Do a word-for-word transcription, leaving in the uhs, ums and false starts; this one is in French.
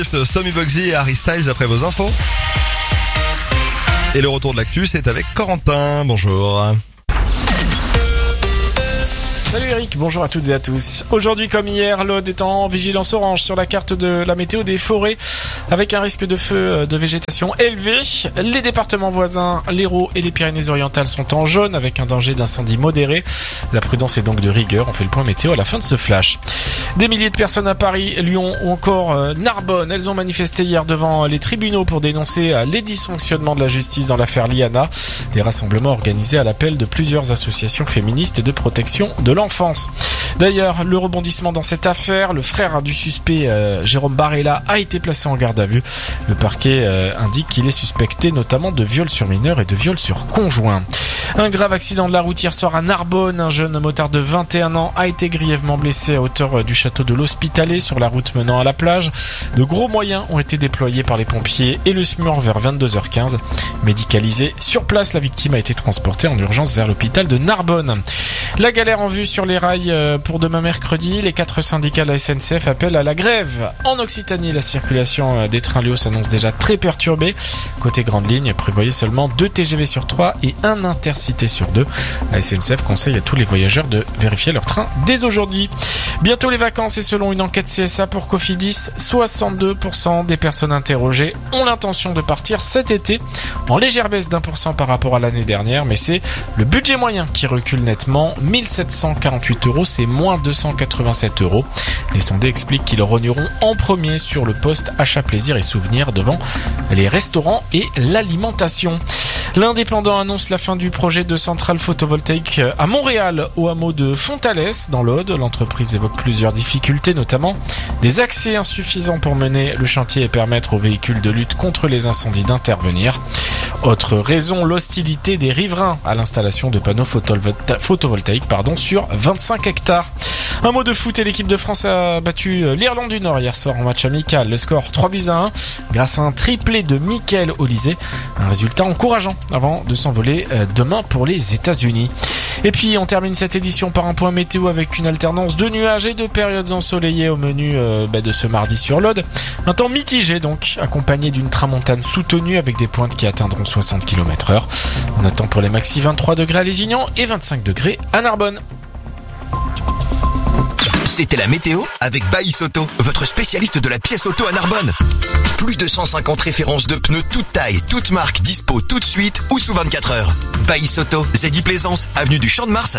Stomy Bugsy et Harry Styles après vos infos. Et le retour de l'actu, c'est avec Corentin. Bonjour. Salut Eric, bonjour à toutes et à tous. Aujourd'hui comme hier, l'Aude est en vigilance orange sur la carte de la météo des forêts avec un risque de feu de végétation élevé. Les départements voisins, l'Hérault et les Pyrénées-Orientales sont en jaune avec un danger d'incendie modéré. La prudence est donc de rigueur. On fait le point météo à la fin de ce flash. Des milliers de personnes à Paris, Lyon ou encore Narbonne, elles ont manifesté hier devant les tribunaux pour dénoncer les dysfonctionnements de la justice dans l'affaire Liana. Des rassemblements organisés à l'appel de plusieurs associations féministes et de protection de l'enfance. D'ailleurs, le rebondissement dans cette affaire, le frère du suspect euh, Jérôme Barella a été placé en garde à vue. Le parquet euh, indique qu'il est suspecté notamment de viol sur mineur et de viol sur conjoint. Un grave accident de la route hier soir à Narbonne. Un jeune motard de vingt et un ans a été grièvement blessé à hauteur du château de l'Hospitalet sur la route menant à la plage. De gros moyens ont été déployés par les pompiers et le S M U R vers vingt-deux heures quinze. Médicalisé sur place, la victime a été transportée en urgence vers l'hôpital de Narbonne. La galère en vue sur les rails pour demain mercredi. Les quatre syndicats de la S N C F appellent à la grève. En Occitanie, la circulation des trains Léo s'annonce déjà très perturbée. Côté grande ligne, prévoyez seulement deux T G V sur trois et un Intercité sur deux. La S N C F conseille à tous les voyageurs de vérifier leur train dès aujourd'hui. Bientôt les vacances et selon une enquête C S A pour Cofidis, soixante-deux pour cent des personnes interrogées ont l'intention de partir cet été, en légère baisse d'un pour cent par rapport à l'année dernière, mais c'est le budget moyen qui recule nettement. mille sept cent quarante-huit euros, c'est moins deux cent quatre-vingt-sept euros. Les sondés expliquent qu'ils rogneront en premier sur le poste achat plaisir et souvenirs devant les restaurants et l'alimentation. L'Indépendant annonce la fin du projet de centrale photovoltaïque à Montréal, au hameau de Fontalès, dans l'Aude. L'entreprise évoque plusieurs difficultés, notamment des accès insuffisants pour mener le chantier et permettre aux véhicules de lutte contre les incendies d'intervenir. Autre raison, l'hostilité des riverains à l'installation de panneaux photovolta- photovoltaïques pardon, sur vingt-cinq hectares. Un mot de foot et l'équipe de France a battu l'Irlande du Nord hier soir en match amical. Le score trois buts à un grâce à un triplé de Mickaël Olysée. Un résultat encourageant avant de s'envoler demain pour les États-Unis. Et puis on termine cette édition par un point météo avec une alternance de nuages et de périodes ensoleillées au menu euh, bah, de ce mardi sur l'Aude. Un temps mitigé donc, accompagné d'une tramontane soutenue avec des pointes qui atteindront soixante kilomètres heure. On attend pour les maxi vingt-trois degrés à Lézignan et vingt-cinq degrés à Narbonne. C'était la météo avec Baïs Auto, votre spécialiste de la pièce auto à Narbonne. Plus de cent cinquante références de pneus toutes tailles, toutes marques, dispo tout de suite ou sous vingt-quatre heures. Baïs Auto, Zeddy Plaisance, avenue du Champ de Mars à